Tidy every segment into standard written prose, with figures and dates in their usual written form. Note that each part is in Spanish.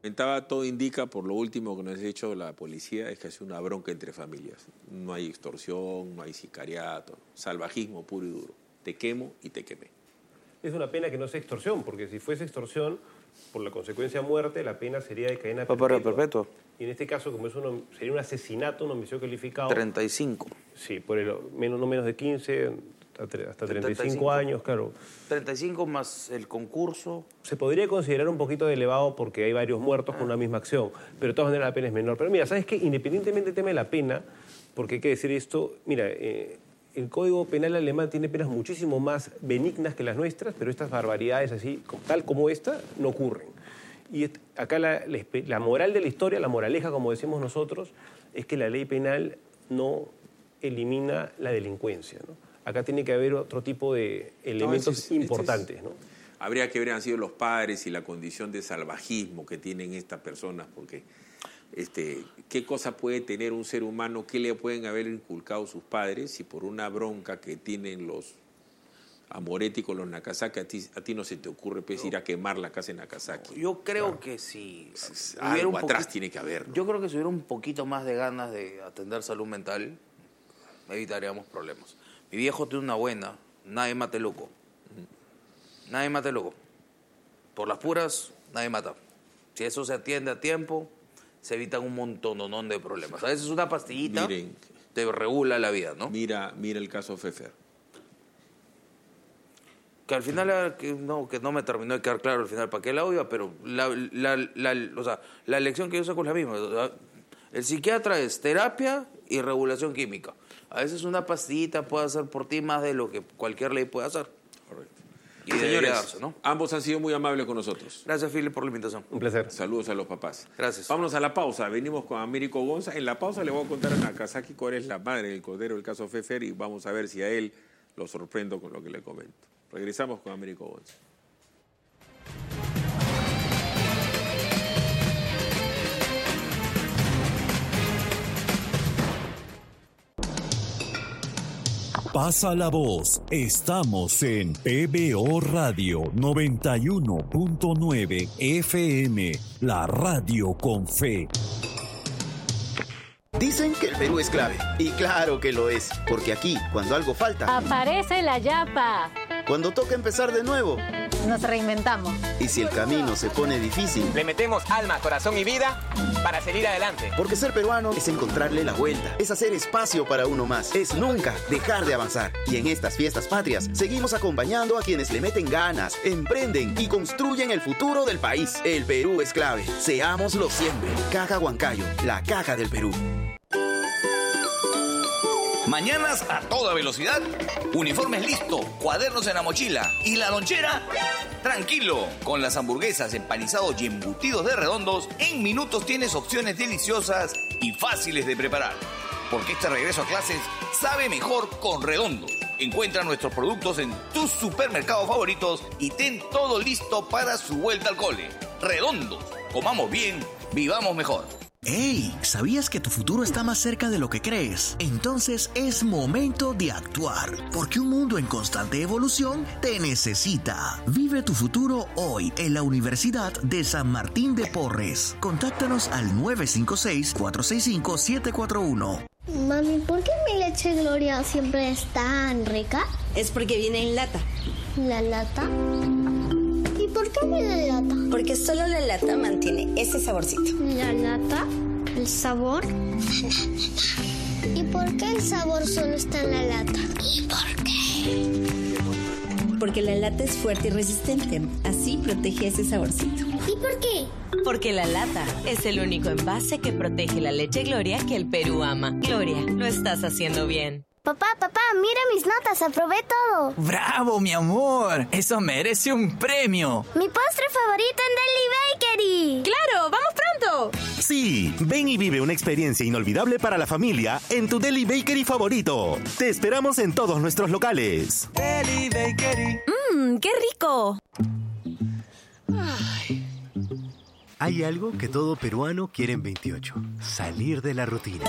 Todo indica, por lo último que nos ha hecho la policía, es que es una bronca entre familias. No hay extorsión, no hay sicariato, salvajismo puro y duro. Te quemo y te quemé. Es una pena que no sea extorsión, porque si fuese extorsión, por la consecuencia muerte, la pena sería de cadena perpetua. Y en este caso, como sería un asesinato, un homicidio calificado... 35. Sí, por no menos de 15, hasta 35 años, claro. 35 más el concurso. Se podría considerar un poquito elevado porque hay varios muertos con una misma acción, pero de todas maneras la pena es menor. Pero mira, ¿sabes qué? Independientemente del tema de la pena, porque hay que decir esto, mira, el Código Penal alemán tiene penas muchísimo más benignas que las nuestras, pero estas barbaridades así, tal como esta, no ocurren. Y acá la moral de la historia, la moraleja, como decimos nosotros, es que la ley penal no elimina la delincuencia, ¿no? Acá tiene que haber otro tipo de elementos importantes, ¿no? Habría que ver han sido los padres y la condición de salvajismo que tienen estas personas, porque ¿qué cosa puede tener un ser humano? ¿Qué le pueden haber inculcado sus padres si por una bronca que tienen los amoréticos, los Nagasaki, a ti no se te ocurre ir a quemar la casa en Nagasaki? Yo creo que si... Algo atrás tiene que haber, ¿no? Yo creo que si hubiera un poquito más de ganas de atender salud mental, evitaríamos problemas. Mi viejo tiene una buena, nadie mate loco. Nadie mate loco. Por las puras, nadie mata. Si eso se atiende a tiempo, se evitan un montón de problemas. A veces una pastillita te regula la vida, ¿no? Mira el caso Pfeffer. Que al final, que no me terminó de quedar claro al final para qué la iba, pero la lección que yo saco es la misma. O sea, el psiquiatra es terapia y regulación química. A veces una pastillita puede hacer por ti más de lo que cualquier ley puede hacer. Correcto. Y señores, darse, ¿no? Ambos han sido muy amables con nosotros. Gracias, Philip, por la invitación. Un placer. Saludos a los papás. Gracias. Vámonos a la pausa. Venimos con Américo Gonza. En la pausa le voy a contar a Nagasaki cuál es la madre del cordero del caso Pfeffer y vamos a ver si a él lo sorprendo con lo que le comento. Regresamos con Américo Gonza. Pasa la voz. Estamos en PBO Radio 91.9 FM, la radio con fe. Dicen que el Perú es clave, y claro que lo es, porque aquí, cuando algo falta, aparece la yapa. Cuando toca empezar de nuevo, nos reinventamos. Y si el camino se pone difícil, le metemos alma, corazón y vida para seguir adelante. Porque ser peruano es encontrarle la vuelta, es hacer espacio para uno más, es nunca dejar de avanzar. Y en estas fiestas patrias, seguimos acompañando a quienes le meten ganas, emprenden y construyen el futuro del país. El Perú es clave, seámoslo siempre. Caja Huancayo, la caja del Perú. Mañanas a toda velocidad, uniformes listos, cuadernos en la mochila y la lonchera, tranquilo. Con las hamburguesas, empanizados y embutidos de Redondos, en minutos tienes opciones deliciosas y fáciles de preparar. Porque este regreso a clases sabe mejor con Redondos. Encuentra nuestros productos en tus supermercados favoritos y ten todo listo para su vuelta al cole. Redondos, comamos bien, vivamos mejor. ¡Hey! ¿Sabías que tu futuro está más cerca de lo que crees? Entonces es momento de actuar, porque un mundo en constante evolución te necesita. Vive tu futuro hoy en la Universidad de San Martín de Porres. Contáctanos al 956-465-741. Mami, ¿por qué mi leche Gloria siempre es tan rica? Es porque viene en lata. ¿La lata? ¿Y por qué viene en lata? Porque solo la lata mantiene ese saborcito. ¿La lata? ¿El sabor? ¿Y por qué el sabor solo está en la lata? ¿Y por qué? Porque la lata es fuerte y resistente. Así protege ese saborcito. ¿Y por qué? Porque la lata es el único envase que protege la leche Gloria que el Perú ama. Gloria, lo estás haciendo bien. Papá, mira mis notas, aprobé todo. ¡Bravo, mi amor! ¡Eso merece un premio! ¡Mi postre favorito en Deli Bakery! ¡Claro! ¡Vamos pronto! Sí, ven y vive una experiencia inolvidable para la familia en tu Deli Bakery favorito. Te esperamos en todos nuestros locales. Deli Bakery. ¡Qué rico! Hay algo que todo peruano quiere en 28. Salir de la rutina.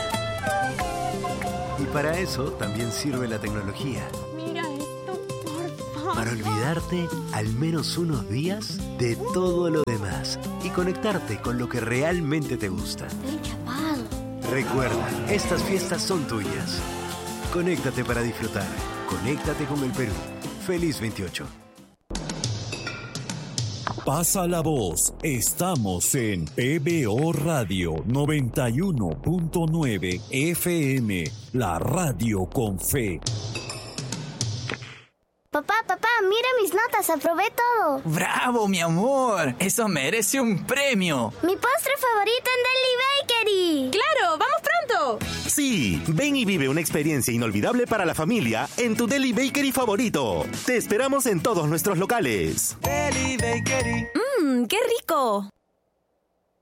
Y para eso también sirve la tecnología. Mira esto, por para olvidarte al menos unos días de todo lo demás y conectarte con lo que realmente te gusta. Estoy chapado. Recuerda, estas fiestas son tuyas. Conéctate para disfrutar. Conéctate con el Perú. Feliz 28. Pasa la voz. Estamos en PBO Radio 91.9 FM, la radio con fe. Papá, mira mis notas, aprobé todo. ¡Bravo, mi amor! Eso merece un premio. Mi postre favorito en Deli Bakery. ¡Claro! ¡Vamos pronto! Sí, ven y vive una experiencia inolvidable para la familia en tu Deli Bakery favorito. Te esperamos en todos nuestros locales. Deli Bakery. ¡Qué rico!